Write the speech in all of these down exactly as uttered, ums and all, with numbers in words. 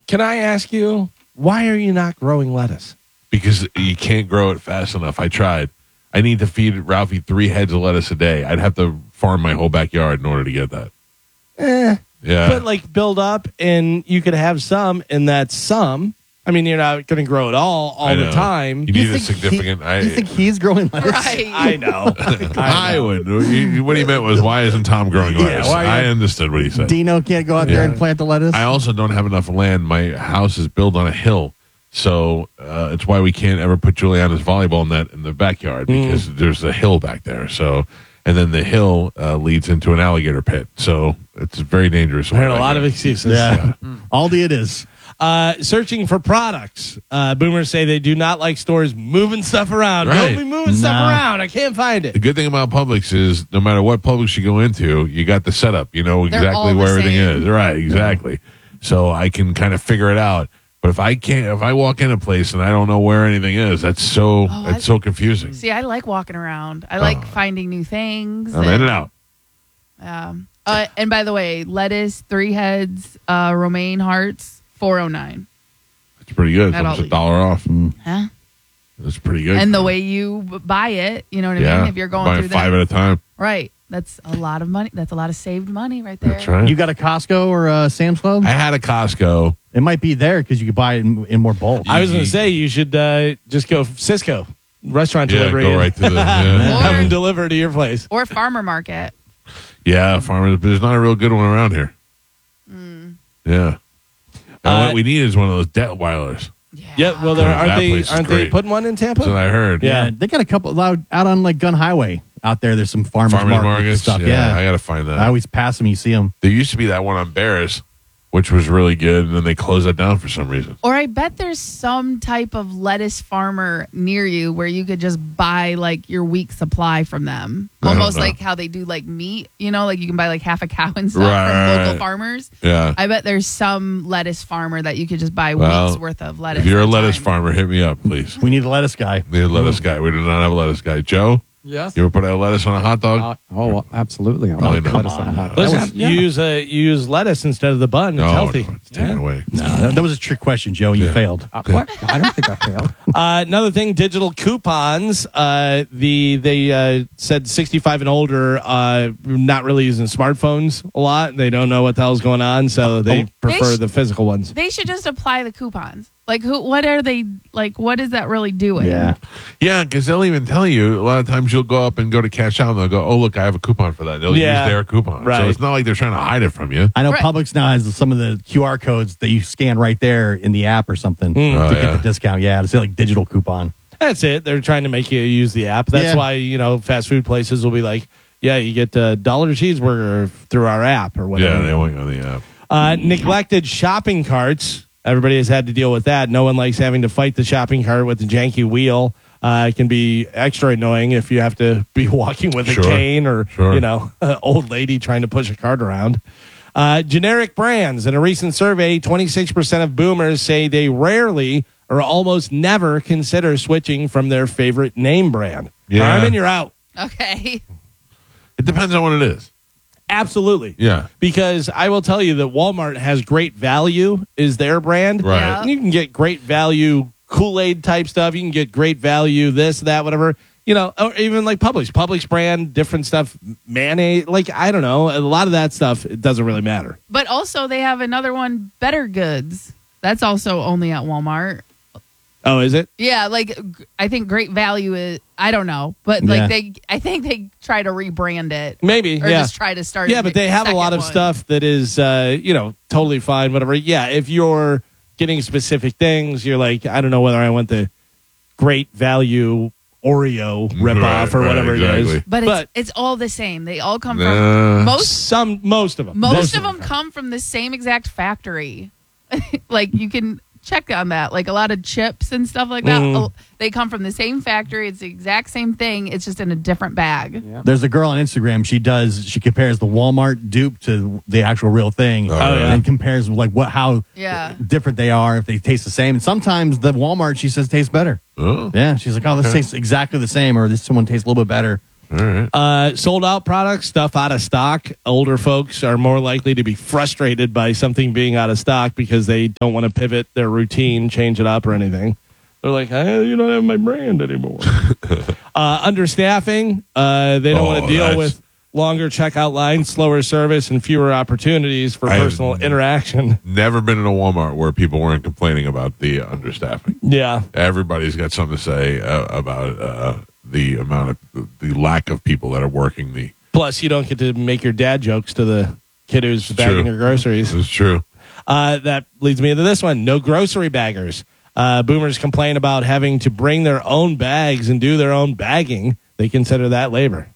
Can I ask you, why are you not growing lettuce? Because you can't grow it fast enough. I tried. I need to feed Ralphie three heads of lettuce a day. I'd have to farm my whole backyard in order to get that. Eh. Yeah. But like build up and you could have some and that's some. I mean, you're not going to grow it all all I the know. time. You need a significant. He, I, you think he's growing lettuce? Right. I know. I would. You- What he meant was, why isn't Tom growing Yeah, lettuce? why- I understood what he said. Dino can't go out there Yeah. and plant the lettuce? I also don't have enough land. My house is built on a hill. So uh, it's why we can't ever put Juliana's volleyball net in the backyard because there's a hill back there. So, and then the hill uh, leads into an alligator pit. So it's very dangerous. I heard a lot of excuses. yeah. Aldi it is. Uh, searching for products. Uh, boomers say they do not like stores moving stuff around. Right. Don't be moving stuff No. around. I can't find The it. good thing about Publix is no matter what Publix you go into, you got the setup. You know They're exactly all where the everything same. is. Right, exactly. So I can kind of figure it out. But if I can't, if I walk in a place and I don't know where anything is, that's so Oh, that's I- so confusing. See, I like walking around. I like finding new things. I'm in and out. Um, uh, and by the way, lettuce, three heads, uh, romaine hearts, four oh nine. It's pretty good. It's At almost a Aldi. dollar off. Huh? That's pretty good. And the way you b- buy it, you know what I yeah, mean? If you're going buy through five that, at a time. right? That's a lot of money. That's a lot of saved money right there. That's right. You got a Costco or a Sam's Club? I had a Costco. It might be there because you could buy it in, in more bulk. I was going to say you should uh, just go Cisco restaurant Yeah, delivery. go and right to the. Yeah, have them delivered to your place. Or farmer market. yeah farmers. There's not a real good one around here. Yeah. Now, Uh, what we need is one of those Detweilers. Yeah, well, there That aren't they place is aren't they great. putting one in Tampa? That's what I heard. Yeah. yeah, they got a couple out, out on like Gun Highway out there. There's some farmers, Farmers market markets. stuff. Yeah, Yeah, I got to find that. I always pass them. You see them. There used to be that one on Barris, which was really good, and then they closed that down for some reason. Or I bet there's some type of lettuce farmer near you where you could just buy like your week supply from them. I don't Almost know. like how they do like meat, you know, like you can buy like half a cow and stuff Right. from local farmers. Yeah. I bet there's some lettuce farmer that you could just buy Well, weeks worth of lettuce. If you're a at lettuce time. farmer, hit me up, please. We need a lettuce guy. We need a lettuce guy. We do not have a lettuce guy. Joe, Yes. you ever put a lettuce on a hot dog? Uh, oh, well, absolutely. I'll Probably put not. lettuce on a hot dog. Listen, That was- yeah. you use a you use lettuce instead of the bun. It's no, healthy. no, it's taken away. No, that, that was a trick question, Joe. You Yeah. failed. Uh, what? I don't think I failed. Uh, another thing, digital coupons. Uh, the they uh, said sixty-five and older, uh, not really using smartphones a lot. They don't know what the hell's going on, so they prefer sh- the physical ones. They should just apply the coupons. Like who? What are they like? What is that really doing? Yeah. Yeah, because they'll even tell you, a lot of times you'll go up and go to cash out, and they'll go, oh, look, I have a coupon for that. They'll Yeah. use their coupon. Right. So it's not like they're trying to hide it from you. I know Right. Publix now has some of the Q R codes that you scan right there in the app or something Mm. Oh, to get yeah. the discount. Yeah, it's like digital coupon. That's it. They're trying to make you use the app. That's Yeah. why, you know, fast food places will be like, yeah, you get a dollar cheeseburger through our app or whatever. Yeah, they want you on the app. Uh, neglected shopping carts. Everybody has had to deal with that. No one likes having to fight the shopping cart with the janky wheel. Uh, it can be extra annoying if you have to be walking with Sure. a cane or, Sure. you know, an old lady trying to push a cart around. Uh, generic brands. In a recent survey, twenty-six percent of boomers say they rarely or almost never consider switching from their favorite name brand. Yeah. Carmen, you're out. Okay. It depends on what it is. Absolutely. Yeah. Because I will tell you that Walmart has great value is their brand. Right. Yeah. You can get great value Kool-Aid type stuff. You can get great value this, that, whatever. You know, or even like Publix. Publix brand, different stuff, mayonnaise. Like, I don't know. A lot of that stuff, it doesn't really matter. But also they have another one, Better Goods. That's also only at Walmart. Oh, is it? Yeah, like g- I think Great Value is. I don't know, but like Yeah. they, I think they try to rebrand it Maybe, or yeah. just try to start. Yeah, a but they have a second lot of one. stuff that is, uh, you know, totally fine, whatever. Yeah, if you're getting specific things, you're like, I don't know whether I want the great value Oreo ripoff Right, or right, whatever it exactly. is. But, But- it's, it's all the same. They all come Nah. from most. Some, most of them. Most of them come from the same exact factory. Like you can check on that. Like a lot of chips and stuff like that. Mm. They come from the same factory. It's the exact same thing. It's just in a different bag. Yeah. There's a girl on Instagram. She does. She compares the Walmart dupe to the actual real thing, Oh, yeah. and compares like what how Yeah. different they are if they taste the same. And sometimes the Walmart she says tastes better. Oh. Yeah, she's like, oh, this tastes exactly the same, or this one tastes a little bit better. All right. Uh, sold out products, stuff out of stock. Older folks are more likely to be frustrated by something being out of stock because they don't want to pivot their routine, change it up, or anything. They're like, hey, you don't have my brand anymore. uh, understaffing. Uh, they don't Oh, want to deal that's- with longer checkout lines, slower service, and fewer opportunities for I- personal interaction. Never been in a Walmart where people weren't complaining about the understaffing. Yeah. Everybody's got something to say uh, about uh, the amount of the lack of people that are working the. Plus, you don't get to make your dad jokes to the kid who's bagging true. your groceries. It's true. Uh, that leads me into this one. No grocery baggers. Uh, boomers complain about having to bring their own bags and do their own bagging. They consider that labor.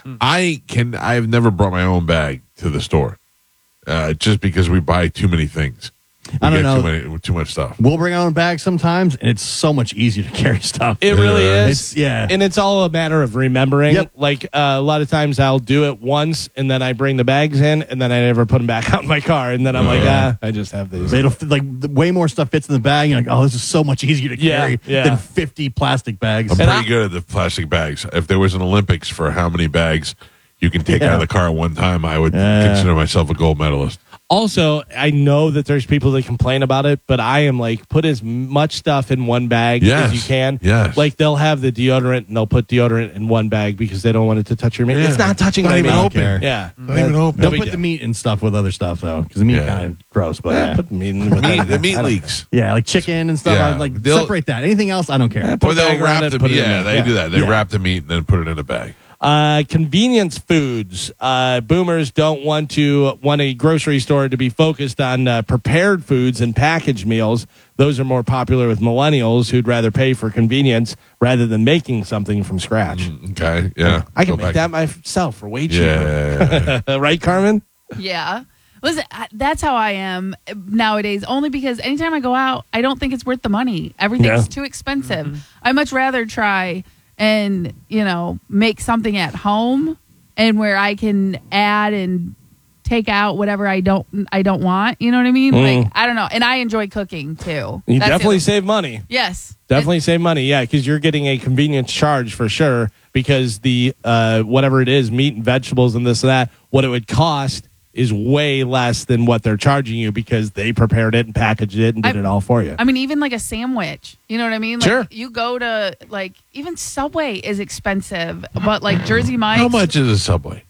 I can. I've never brought my own bag to the store, uh, just because we buy too many things. We I don't get know. Too, many, too much stuff. We'll bring our own bags sometimes, and it's so much easier to carry stuff. It really Yeah. is. It's- yeah. And it's all a matter of remembering. Yep. Like uh, a lot of times I'll do it once and then I bring the bags in and then I never put them back out in my car. And then I'm like, ah, I just have these. It'll like the, way more stuff fits in the bag. You're like, oh, this is so much easier to Yeah, carry yeah. than fifty plastic bags. I'm And pretty I- good at the plastic bags. If there was an Olympics for how many bags you can take Yeah. out of the car at one time, I would Yeah. consider myself a gold medalist. Also, I know that there's people that complain about it, but I am like, put as much stuff in one bag Yes. as you can. Yes. Like they'll have the deodorant and they'll put deodorant in one bag because they don't want it to touch your meat. Yeah. It's not touching Not my even meat. open. Yeah. Not even open. No Don't big put deal. the meat and stuff with other stuff though, because the meat Yeah. kind of gross. But Yeah, yeah, put the meat in with Meat, that. the meat I don't- leaks. yeah, like chicken and stuff. Yeah. I like They'll- separate that. Anything else, I don't care. Put Or a bag they'll around wrap it, the put meat. it in Yeah, there. they Yeah. do that. They Yeah. wrap the meat and then put it in a bag. Uh, convenience foods. Uh, boomers don't want to want a grocery store to be focused on uh, prepared foods and packaged meals. Those are more popular with millennials who'd rather pay for convenience rather than making something from scratch. Okay. Yeah. I can Go make back. that myself for way cheaper. Yeah. Right, Carmen? Yeah. Listen, I- that's how I am nowadays, only because anytime I go out, I don't think it's worth the money. Everything's Yeah. too expensive. I'd much rather try and, you know, make something at home and where I can add and take out whatever I don't I don't want. You know what I mean? Mm. Like, I don't know. And I enjoy cooking too. You That's the definitely other- save money. Yes. Definitely save money, yeah, because you're getting a convenience charge for sure. Because the uh, whatever it is, meat and vegetables and this and that, what it would cost is way less than what they're charging you because they prepared it and packaged it and did I- it all for you. I mean, even like a sandwich. You know what I mean? Like, Sure. You go to, like, even Subway is expensive, but like Jersey Mike's. How much is a Subway?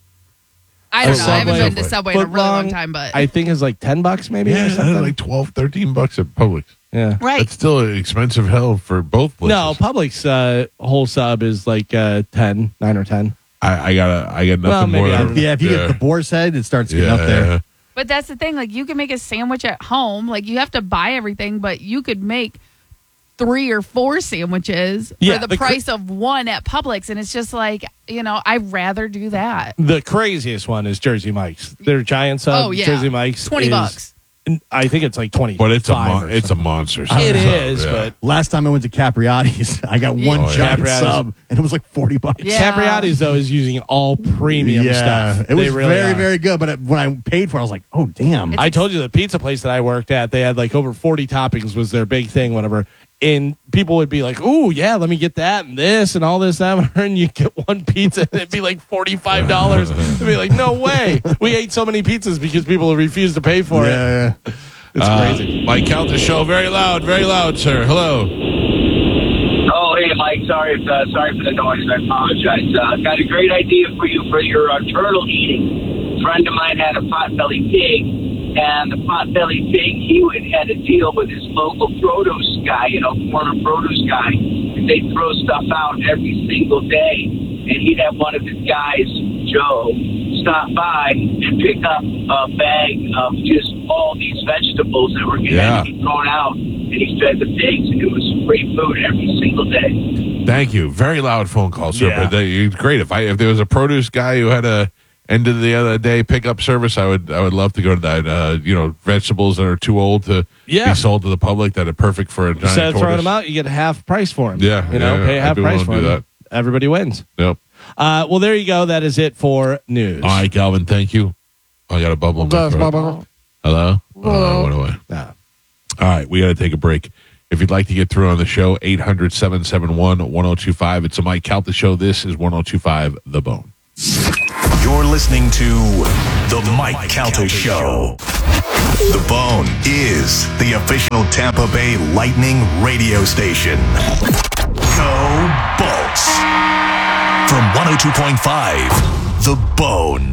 I don't A know. I haven't Subway- been to Subway in a really long Footlong, time, but I think it's like ten bucks maybe Yeah, or something. like twelve, thirteen bucks at Publix. yeah. right. That's still an expensive hell for both places. No, Publix uh, whole sub is like uh, ten, nine or ten. I, I got I got Well, nothing maybe more. I than, don't Yeah, if you get the boar's head, it starts getting yeah, up there. But that's the thing. Like, you can make a sandwich at home. Like, you have to buy everything, but you could make three or four sandwiches Yeah, for the, the cr- price of one at Publix. And it's just like, you know, I'd rather do that. The craziest one is Jersey Mike's. Their giant sub, Oh, yeah. Jersey Mike's, twenty is- bucks. I think it's like twenty. But it's a mon- it's a monster. sub, It is, yeah. but Last time I went to Capriati's, I got one Oh, yeah. giant Capriati's. sub, and it was like forty bucks. Yeah. Capriati's though is using all premium Yeah, stuff. it was They really very, are. very good. But it- when I paid for it, I was like, oh, damn. It's- I told you the pizza place that I worked at, they had like over forty toppings was their big thing, whatever. And people would be like, "Oh yeah, let me get that and this and all this that," and you get one pizza and it'd be like forty five dollars. It'd be like, "No way!" We ate so many pizzas because people refused to pay for it. yeah, yeah. It's Uh, crazy. Mike, count the show very loud, very loud, sir. Hello. Oh, hey, Mike. Sorry, uh, sorry for the noise. I apologize. Uh, got a great idea for you for your uh, turtle eating. A friend of mine had a pot-bellied pig, and the pot-bellied pig, he would, had a deal with his local produce guy, you know, former produce guy. And they'd throw stuff out every single day, and he'd have one of his guys, Joe, stop by and pick up a bag of just all these vegetables that were going Yeah. to be thrown out, and he fed the pigs. It was free food every single day. Thank you. Very loud phone call, sir. Yeah. But they, it's great. If I if there was a produce guy who had a end of the other day pickup service, I would I would love to go to that. Uh, you know, vegetables that are too old to Yeah. be sold to the public that are perfect for a giant Instead of throwing tortoise. them out, you get half price for them. Yeah, you know, yeah, pay yeah. half I'd be price willing for to do them. Everybody wins. Yep. Uh, well, there you go. That is it for news. All right, Calvin. Thank you. I got a bubble in my throat. Hello. Uh, what do I? Yeah. All right, we got to take a break. If you'd like to get through on the show, eight hundred, seven seven one, one oh two five. It's a Mike Calta show. This is one oh two five The Bone. You're listening to The Mike Calta Show. The Bone is the official Tampa Bay Lightning radio station. Go Bolts. From one oh two point five, The Bone.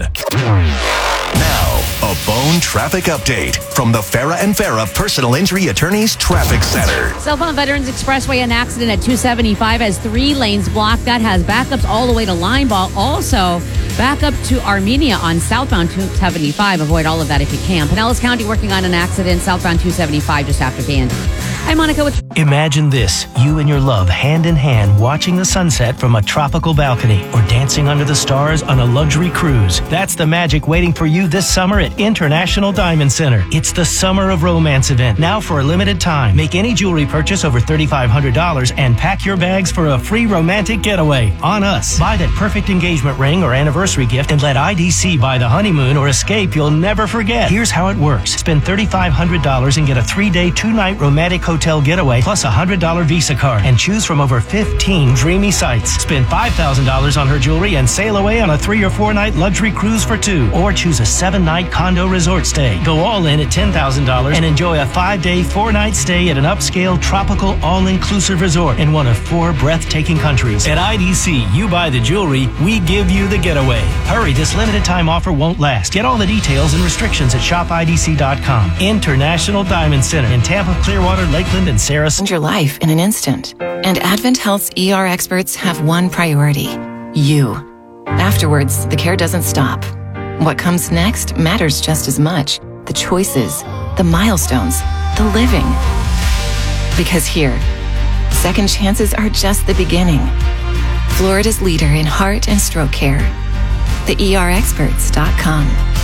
Now, a Bone traffic update from the Farah and Farah Personal Injury Attorneys Traffic Center. Southbound Veterans Expressway, an accident at two seventy-five has three lanes blocked. That has backups all the way to Lineball. Also, back up to Armenia on southbound two seventy-five. Avoid all of that if you can. Pinellas County working on an accident southbound two seventy-five just after Gandy. I'm Monica with... Imagine this, you and your love hand in hand watching the sunset from a tropical balcony or dancing under the stars on a luxury cruise. That's the magic waiting for you this summer at International Diamond Center. It's the Summer of Romance event, now for a limited time. Make any jewelry purchase over thirty-five hundred dollars and pack your bags for a free romantic getaway on us. Buy that perfect engagement ring or anniversary gift and let I D C buy the honeymoon or escape you'll never forget. Here's how it works. Spend thirty-five hundred dollars and get a three-day, two-night romantic hotel getaway plus a one hundred dollars Visa card and choose from over fifteen dreamy sites. Spend five thousand dollars on her jewelry and sail away on a three or four night luxury cruise for two, or choose a seven night condo resort stay. Go all in at ten thousand dollars and enjoy a five day, four night stay at an upscale tropical all-inclusive resort in one of four breathtaking countries. At I D C, you buy the jewelry, we give you the getaway. Hurry, this limited time offer won't last. Get all the details and restrictions at shop I D C dot com. International Diamond Center in Tampa, Clearwater, Lakeland, and Sarasota. Your life in an instant. And Advent Health's E R experts have one priority: you. Afterwards, the care doesn't stop. What comes next matters just as much. The choices, the milestones, the living. Because here, second chances are just the beginning. Florida's leader in heart and stroke care. the E R experts dot com.